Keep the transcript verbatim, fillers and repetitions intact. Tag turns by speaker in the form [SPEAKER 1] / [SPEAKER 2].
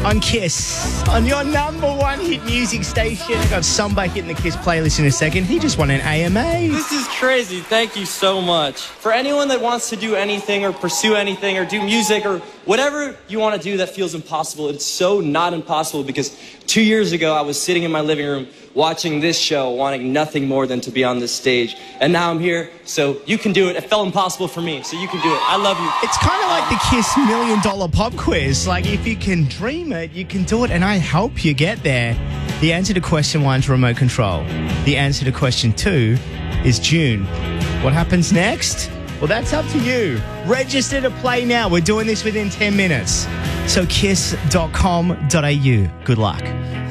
[SPEAKER 1] on Kiss, on your number one hit music station. I got Samba hitting the Kiss playlist in a second. He just won an A M A.
[SPEAKER 2] This is crazy. Thank you so much. For anyone that wants to do anything or pursue anything or do music or whatever you want to do that feels impossible, it's so not impossible, because two years ago I was sitting in my living room watching this show, wanting nothing more than to be on this stage. And now I'm here, so you can do it. It felt impossible for me, so you can do it. I love you.
[SPEAKER 1] It's kind of like the Kiss Million Dollar Pop Quiz. Like, if you can dream it, you can do it, and I help you get there. The answer to question one is remote control. The answer to question two is June. What happens next? Well, that's up to you. Register to play now. We're doing this within ten minutes. So kiss dot com dot a u. Good luck.